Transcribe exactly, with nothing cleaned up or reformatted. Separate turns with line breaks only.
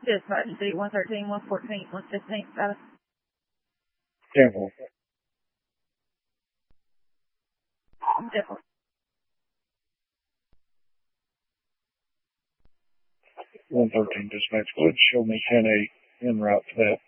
Dispatch City, one thirteen, one fourteen, one fifteen, status.
Careful.
Careful.
one thirteen dispatch, would show me ten eight en route to that